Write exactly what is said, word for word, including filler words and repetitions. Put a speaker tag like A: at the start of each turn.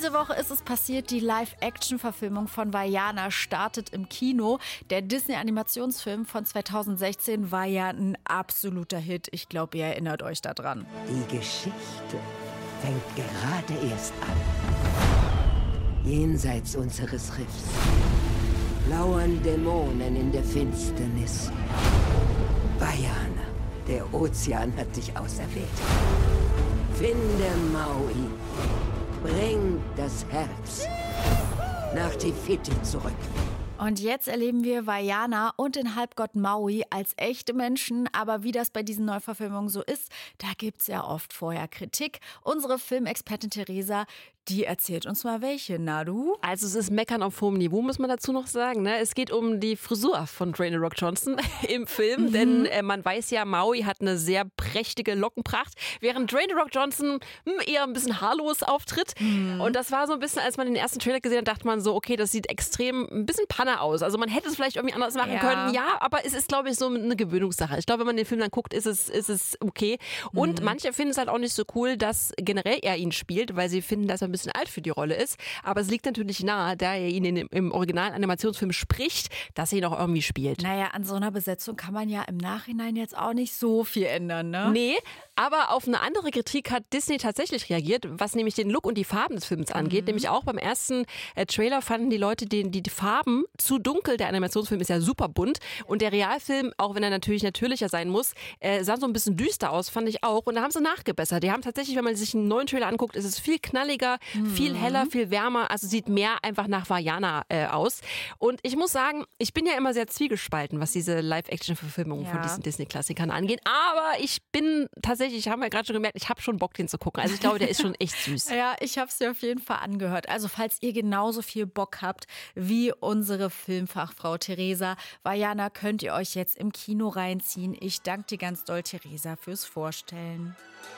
A: Diese Woche ist es passiert, die Live-Action-Verfilmung von Vaiana startet im Kino. Der Disney-Animationsfilm von zweitausendsechzehn war ja ein absoluter Hit. Ich glaube, ihr erinnert euch daran.
B: Die Geschichte fängt gerade erst an. Jenseits unseres Riffs lauern Dämonen in der Finsternis. Vaiana, der Ozean hat dich auserwählt. Finde Maui. Bring das Herz nach Te Fiti zurück.
A: Und jetzt erleben wir Vaiana und den Halbgott Maui als echte Menschen. Aber wie das bei diesen Neuverfilmungen so ist, da gibt's ja oft vorher Kritik. Unsere Filmexpertin Theresa, die erzählt uns mal welche, na du?
C: Also es ist Meckern auf hohem Niveau, muss man dazu noch sagen. Ne? Es geht um die Frisur von Dwayne The Rock Johnson im Film. Mhm. Denn äh, man weiß ja, Maui hat eine sehr prächtige Lockenpracht, während Dwayne The Rock Johnson hm, eher ein bisschen haarlos auftritt. Mhm. Und das war so ein bisschen, als man den ersten Trailer gesehen hat, dachte man so, okay, das sieht extrem ein bisschen Panne aus. Also man hätte es vielleicht irgendwie anders machen ja. können. Ja, aber es ist, glaube ich, so eine Gewöhnungssache. Ich glaube, wenn man den Film dann guckt, ist es, ist es okay. Und mhm. manche finden es halt auch nicht so cool, dass generell er ihn spielt, weil sie finden, dass er ein bisschen alt für die Rolle ist. Aber es liegt natürlich nahe, da er ihn in dem, im Original-Animationsfilm spricht, dass er ihn auch irgendwie spielt.
A: Naja, an so einer Besetzung kann man ja im Nachhinein jetzt auch nicht so viel ändern, ne?
C: Nee, aber auf eine andere Kritik hat Disney tatsächlich reagiert, was nämlich den Look und die Farben des Films angeht. Mhm. Nämlich auch beim ersten äh, Trailer fanden die Leute den, die, die Farben zu dunkel. Der Animationsfilm ist ja super bunt. Und der Realfilm, auch wenn er natürlich natürlicher sein muss, äh, sah so ein bisschen düster aus, fand ich auch. Und da haben sie nachgebessert. Die haben tatsächlich, wenn man sich einen neuen Trailer anguckt, ist es viel knalliger, mhm. viel heller, viel wärmer. Also sieht mehr einfach nach Vaiana äh, aus. Und ich muss sagen, ich bin ja immer sehr zwiegespalten, was diese Live-Action-Verfilmungen ja. von diesen Disney-Klassikern angeht. Aber ich bin tatsächlich, ich habe ja gerade schon gemerkt, ich habe schon Bock, den zu gucken. Also ich glaube, der ist schon echt süß.
A: Ja, ich habe es dir auf jeden Fall angehört. Also falls ihr genauso viel Bock habt wie unsere Filmfachfrau Theresa, Vaiana könnt ihr euch jetzt im Kino reinziehen. Ich danke dir ganz doll, Theresa, fürs Vorstellen.